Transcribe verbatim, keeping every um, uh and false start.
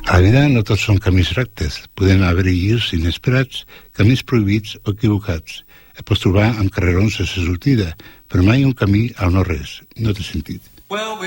A la vida no tots són camins rectes. Poden haver-hi girs inesperats, camins prohibits o equivocats. Et pots trobar amb carrerons sense sortida, però mai un camí al no res. No té sentit.